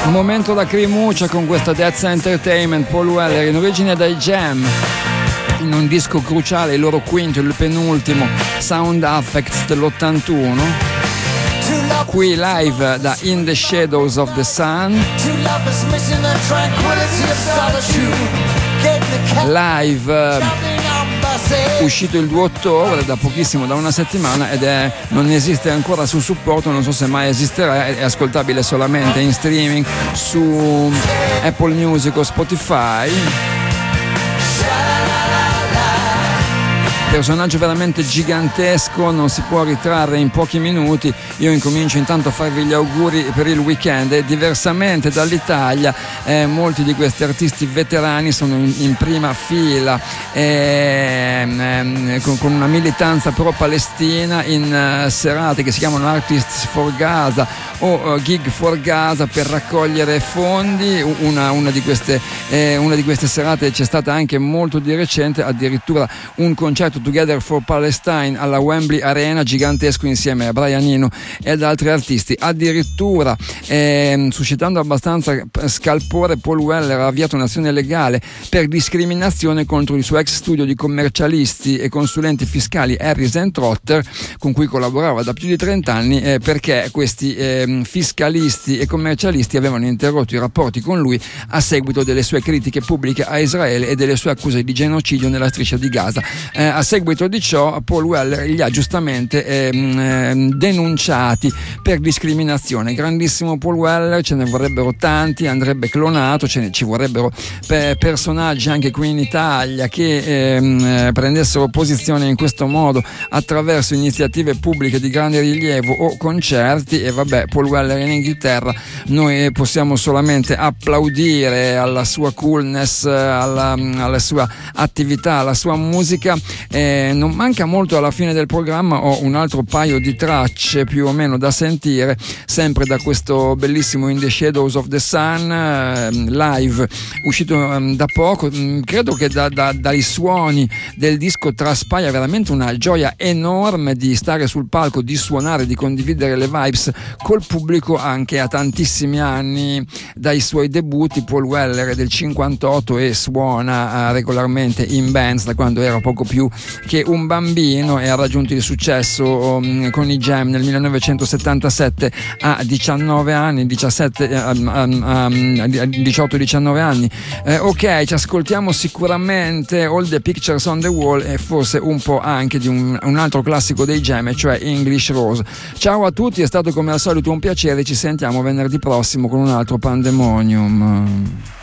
Un momento da crimuccia con questa That's Entertainment, Paul Weller, in origine dai Jam, in un disco cruciale, il loro quinto, il penultimo, Sound Affects dell'81. Qui live da In the Shadows of the Sun, live uscito il 2 ottobre, da pochissimo, da una settimana, ed non esiste ancora su supporto, non so se mai esisterà, è ascoltabile solamente in streaming su Apple Music o Spotify. Personaggio veramente gigantesco, non si può ritrarre in pochi minuti. Io incomincio intanto a farvi gli auguri per il weekend, e diversamente dall'Italia molti di questi artisti veterani sono in prima fila con una militanza pro-palestina in serate che si chiamano Artists for Gaza o Gig for Gaza, per raccogliere fondi. Una di queste serate c'è stata anche molto di recente, addirittura un concerto Together for Palestine alla Wembley Arena, gigantesco, insieme a Brian Eno ed altri artisti. Addirittura suscitando abbastanza scalpore, Paul Weller ha avviato un'azione legale per discriminazione contro il suo ex studio di commercialisti e consulenti fiscali Harris & Trotter, con cui collaborava da più di 30 anni, perché questi fiscalisti e commercialisti avevano interrotto i rapporti con lui a seguito delle sue critiche pubbliche a Israele e delle sue accuse di genocidio nella striscia di Gaza. A seguito di ciò Paul Weller li ha giustamente denunciati per discriminazione. Grandissimo Paul Weller, ce ne vorrebbero tanti, andrebbe clonato, ci vorrebbero personaggi anche qui in Italia che prendessero posizione in questo modo attraverso iniziative pubbliche di grande rilievo o concerti. E vabbè, Paul Weller in Inghilterra, noi possiamo solamente applaudire alla sua coolness, alla sua attività, alla sua musica. Non manca molto alla fine del programma, ho un altro paio di tracce più o meno da sentire, sempre da questo bellissimo In the Shadows of the Sun, live, uscito da poco. Credo che dai suoni del disco traspaia veramente una gioia enorme di stare sul palco, di suonare, di condividere le vibes col pubblico anche a tantissimi anni dai suoi debutti. Paul Weller è del 58 e suona regolarmente in bands da quando era poco più che un bambino, e ha raggiunto il successo con i Jam nel 1977 a 19 anni, 18-19 anni. Ok, ci ascoltiamo sicuramente All the Pictures on the Wall e forse un po' anche di un altro classico dei Jam, cioè English Rose. Ciao a tutti, è stato come al solito un piacere, ci sentiamo venerdì prossimo con un altro Pandemonium.